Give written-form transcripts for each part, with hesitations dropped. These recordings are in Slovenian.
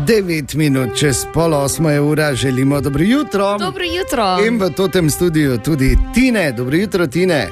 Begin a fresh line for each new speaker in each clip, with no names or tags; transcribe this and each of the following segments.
9 minut čez 7:30 ura, želimo dobro jutro.
Dobro jutro.
In v tem studiu tudi Tine. Dobro jutro, Tine.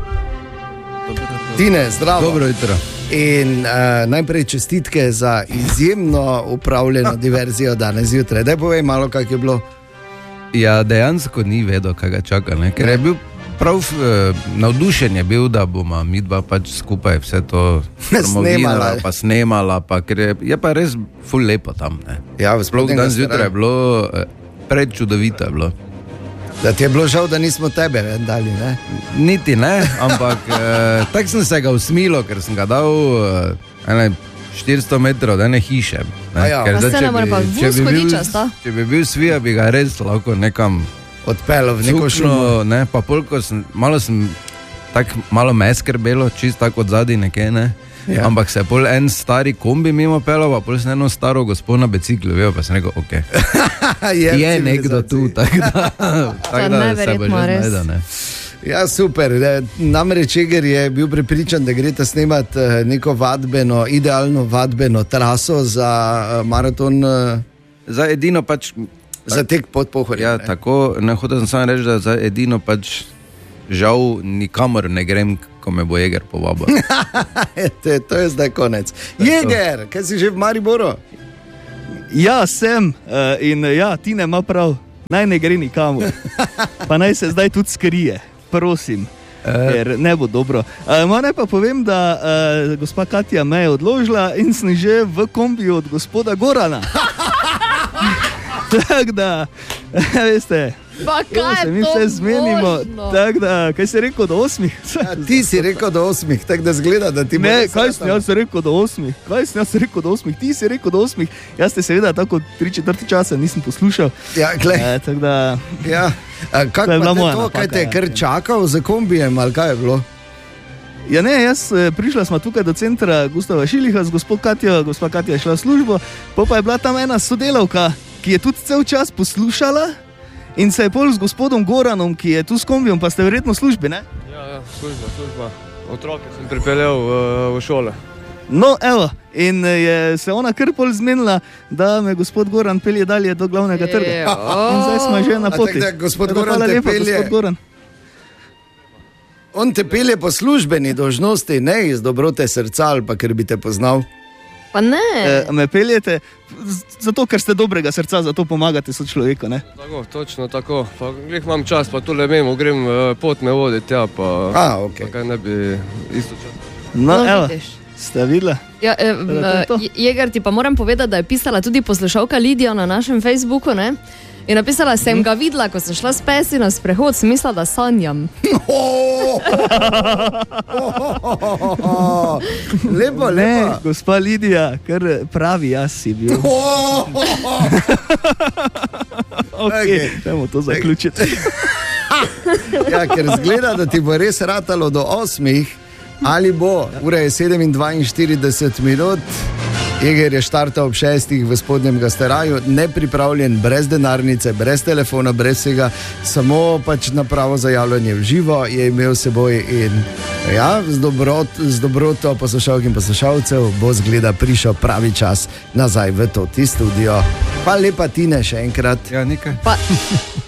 Tine, zdravo.
Dobro jutro.
In najprej čestitke za izjemno upravljeno diverzijo danes zjutraj. Daj povej malo, kak je bilo.
Ja, dejansko ni vedel, kaj ga čaka, ne? Ker je bil prav navdušen je bil, da bomo mi dva pač skupaj vse to snemala, pa ker je pa res ful lepo tam, ne?
Ja,
sploh danes zjutraj je bilo predčudovito je bilo.
Da ti je bilo žal, da nismo tebe dali, ne?
Niti ne, ampak tak sem se ga usmilo, ker sem ga dal 400 metrov od ene hiše.
Ja.
Če bi bil svija, bi ga res lahko nekam
odpeljal v neko šumo.
Ne, pa polko sem malo me skrbelo, čist tako od zadaj nekaj, ne? Ja. Ampak se je pol en stari kombi mimo pelal, pa pol sem eno staro gospod na biciklu, pa sem rekel, ok. je nekdo tu, tako da se bo že znajda, ne.
Ja, super. Namreč Eger je bil prepričan, da greste snemati neko vadbeno, idealno vadbeno traso za maraton.
Za edino pač...
Za tek pod Pohorjem.
Ja, tako, ne hotel sem samo reči, da za edino pač žal nikamor ne grem, ko me bo Eger povabil.
To je zdaj konec. Eger, kaj si že v Mariboru?
Ja, sem. In ja, Tine ima prav. Naj ne gre nikamor. Pa naj se zdaj tudi skrije. Prosim. Ker ne bo dobro. Naj pa povem, da gospa Katja me je odložila in sem že v kombiju od gospoda Gorana. Tako da, veste,
pa kaj
se mi vse zmenimo. Tako da, kaj si rekel do 8?
Ja, ti si rekel do 8, tako da zgleda, da ti bo...
Ne, kaj sem jaz rekel do 8? Ti si rekel do 8. Jaz te seveda tako 3/4 časa nisem poslušal.
Ja, glej.
Tako da...
Ja. Kako pa to, kaj te je kar čakal za kombijem, ali kaj je bilo?
Ja ne, prišla smo tukaj do centra Gustava Šiliha z gospod Katjo, gospa Katja je šla v službo, pa je bila tam ena sodelavka, ki je tudi cel čas poslušala in se je pol z gospodom Goranom, ki je tu s kombijom, pa ste verjetno v službi, ne?
Ja, služba. Otroke sem pripeljal v šole.
No, evo, in je se ona kar pol zmenila, da me gospod Goran pelje dalje do glavnega trga. In zdaj smo že na poti.
Tako da gospod Goran te pelje... On te pelje po službeni dolžnosti, ne iz dobrote srca ali pa ker bi te poznal.
Pa ne.
Me peljete zato, ker ste dobrega srca, zato pomagate sočloveku, ne?
Tako, točno tako. Pa glih imam čas, pa tule mimo grem, pot me vodi tja, pa...
Okay.
Pa kaj ne bi isto čas.
No, evo, ste videla?
Ja, Jeger, ti pa moram povedati, da je pisala tudi poslušalka Lidija na našem Facebooku, ne? In napisala, sem ga videla, ko sem šla s pesi na sprehod, sem mislila, da sanjam.
Lepo,
ne, gospa Lidija, kar pravi jaz si bil. Ok, dajmo to zaključiti.
Ja, ker zgleda, da ti bo res ratalo do 8, ali bo, ura je 7:42 minut. Eger je štartal ob 6 v spodnjem Gasteraju, nepripravljen, brez denarnice, brez telefona, brez vsega, samo pač napravo za javljanje v živo je imel seboj in ja, z dobroto poslušalk in poslušalcev bo zgleda prišel pravi čas nazaj v Toti studio. Pa lepa Tine še enkrat.
Ja, nekaj.
Pa...